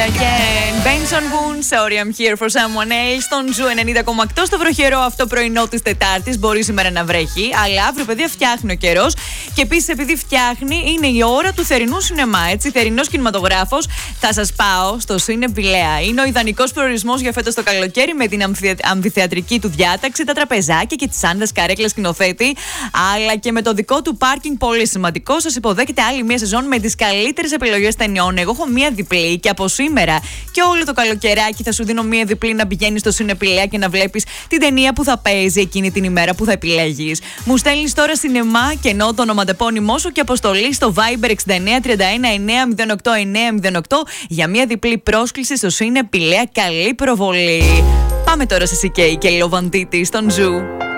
again. Benson Boone, sorry I'm here for someone else. Στον Ζου 90,8 στο βροχερό αυτό πρωινό της Τετάρτης. Μπορεί σήμερα να βρέχει, αλλά αύριο, παιδιά, φτιάχνει ο καιρός. Και επίσης, επειδή φτιάχνει, είναι η ώρα του θερινού σινεμά. Έτσι, θερινός κινηματογράφος. Θα σας πάω στο Σίνε Πηλαία. Είναι ο ιδανικός προορισμός για φέτος το καλοκαίρι με την αμφιθεατρική του διάταξη, τα τραπεζάκια και τις άντρες καρέκλες σκηνοθέτη. Αλλά και με το δικό του πάρκινγκ, πολύ σημαντικό. Σας υποδέχεται άλλη μία σεζόν με τις καλύτερες επιλογές ταινιών. Εγώ έχω μία διπλή και από σήμερα και όλο το καλοκαιράκι θα σου δίνω μία διπλή να πηγαίνεις στο Σίνε Πηλαία και να βλέπεις την ταινία που θα παίζει εκείνη την ημέρα που θα επιλέγεις. Μου στέλνεις τώρα σινεμά και ενώ το ονοματεπώνυμό σου και αποστολή στο Viber 69 31 908 908 για μία διπλή πρόσκληση στο Σίνε Πηλαία. Καλή προβολή. Πάμε τώρα σε CK και Λοβαντίτη στον Ζου.